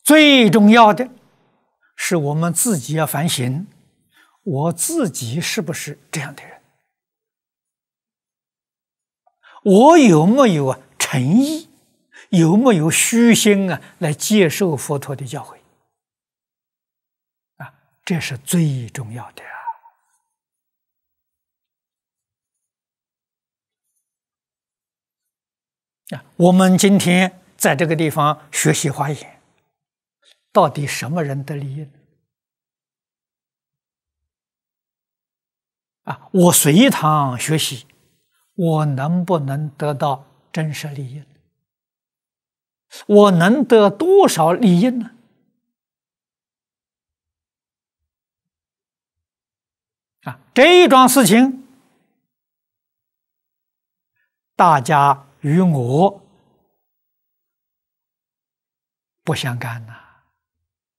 最重要的是我们自己要反省，我自己是不是这样的人？我有没有诚意，有没有虚心来接受佛陀的教诲？这是最重要的我们今天在这个地方学习华严，到底什么人得利益我随堂学习，我能不能得到真实利益？我能得多少利益呢？这一桩事情，大家与我不相干呐。